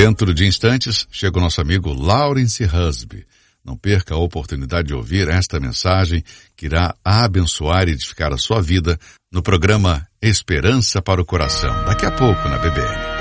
Dentro de instantes, chega o nosso amigo Lawrence Husby. Não perca a oportunidade de ouvir esta mensagem que irá abençoar e edificar a sua vida no programa Esperança para o Coração, daqui a pouco na BBN.